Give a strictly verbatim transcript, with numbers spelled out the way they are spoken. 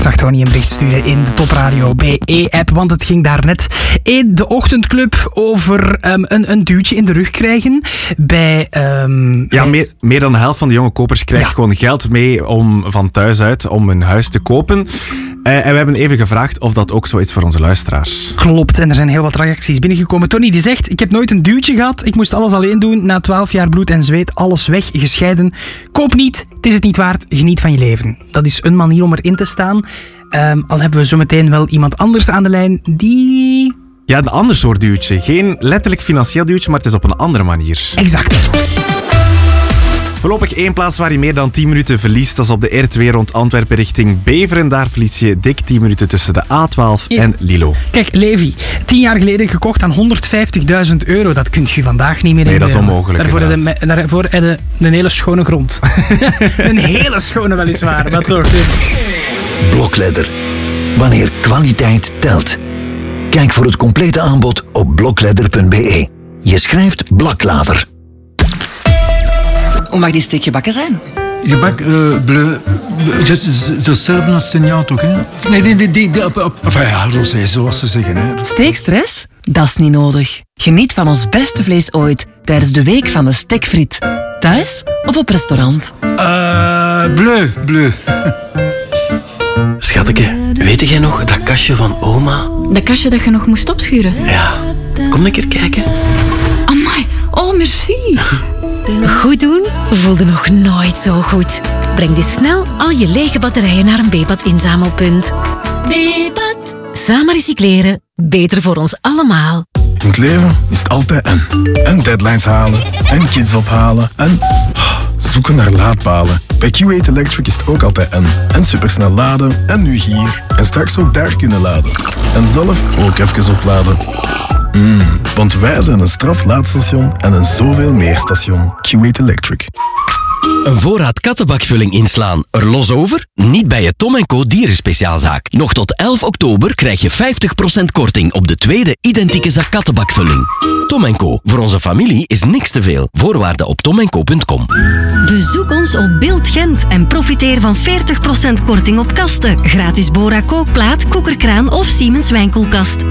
zag Tony een bericht sturen in de Top Radio B E-app, want het ging daar net in de ochtendclub over um, een, een duwtje in de rug krijgen bij... Um, ja, bij... meer, meer dan de helft van de jonge kopers krijgt ja. gewoon geld mee om van thuis uit om een huis te kopen. Uh, en we hebben even gevraagd of dat ook zo is voor onze luisteraars. Klopt, en er zijn heel wat reacties binnengekomen. Tony die zegt, ik heb nooit een duwtje gehad. Ik moest alles alleen doen. Na twaalf jaar bloed en zweet, alles weg, gescheiden. Koop niet, het is het niet waard. Geniet van je leven. Dat is een manier om erin te staan. Um, al hebben we zo meteen wel iemand anders aan de lijn die... Ja, een ander soort duwtje. Geen letterlijk financieel duwtje, maar het is op een andere manier. Exact. Voorlopig één plaats waar je meer dan tien minuten verliest. Dat is op de R twee rond Antwerpen richting Beveren. Daar verlies je dik tien minuten tussen de A twaalf ja. en Lilo. Kijk, Levi, tien jaar geleden gekocht aan honderdvijftigduizend euro. Dat kun je vandaag niet meer Nee, inbrengen. dat is onmogelijk. Daarvoor heb je, daarvoor heb je een hele schone grond. Een hele schone weliswaar, maar toch. Blokledder. Wanneer kwaliteit telt. Kijk voor het complete aanbod op blokledder punt b e. Je schrijft Blaklader. Hoe mag die steek gebakken zijn? Gebak, uh, bleu, hetzelfde als signaal toch, hè? Nee, die, die, die, die enfin ja, rosé, zoals ze zeggen, hè. Steekstress? Dat is niet nodig. Geniet van ons beste vlees ooit tijdens de week van de stekfriet. Thuis of op restaurant? Uh, bleu, bleu. Schateke, weet jij nog dat kastje van oma? Dat kastje dat je nog moest opschuren? Ja, kom een keer kijken. Amai, oh merci. Goed doen voelde nog nooit zo goed. Breng dus snel al je lege batterijen naar een B-pad inzamelpunt. B-pad. Samen recycleren, beter voor ons allemaal. In het leven is het altijd en. En deadlines halen, en kids ophalen, en zoeken naar laadpalen. Bij Q acht Electric is het ook altijd en. En supersnel laden, en nu hier. En straks ook daar kunnen laden. En zelf ook even opladen. Mm, want wij zijn een straflaadstation en een zoveel meer station. Q acht Electric. Een voorraad kattenbakvulling inslaan. Er los over? Niet bij je Tom en Co dierenspeciaalzaak. Nog tot elf oktober krijg je vijftig procent korting op de tweede identieke zak kattenbakvulling. Tom en Co. Voor onze familie is niks te veel. Voorwaarden op tom en co punt com. Bezoek ons op Beeld Gent en profiteer van veertig procent korting op kasten. Gratis Bora kookplaat, koekerkraan of Siemens wijnkoelkast.